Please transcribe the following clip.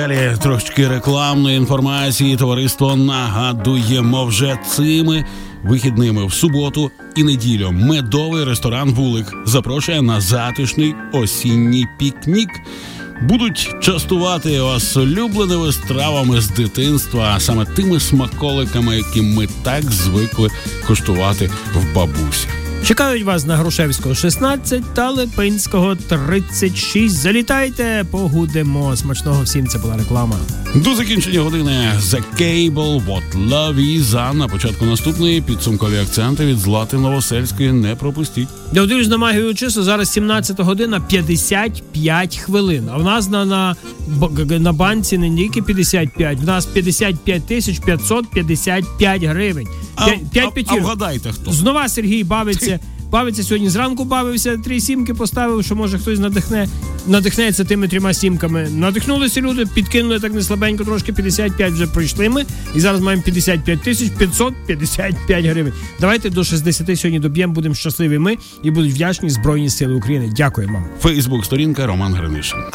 Далі трошки рекламної інформації. Товариство нагадуємо, вже цими вихідними в суботу і неділю медовий ресторан «Вулик» запрошує на затишний осінній пікнік. Будуть частувати вас улюбленими стравами з дитинства, а саме тими смаколиками, які ми так звикли куштувати в бабусі. Чекають вас на Грушевського 16 та Липинського 36. Залітайте, погудемо. Смачного всім, це була реклама. До закінчення години The Cable, What Love Is, а на початку наступної підсумкові акценти від Злати Новосельської не пропустіть. Я дивлюсь на магію часу, зараз 17 година 55 хвилин. А в нас на банці не тільки 55, в нас 55 555 гривень. А вгадайте хто? Знова Сергій бавиться сьогодні, зранку бавився, 3 сімки поставив, що може хтось надихнеться тими 3 сімками. Надихнулися люди, підкинули так неслабенько трошки, 55 вже пройшли ми, і зараз маємо 55 555 гривень. Давайте до 60 сьогодні доб'ємо, будемо щасливі ми і будуть вдячні Збройні Сили України. Дякую вам. Фейсбук, сторінка Роман Гринишин.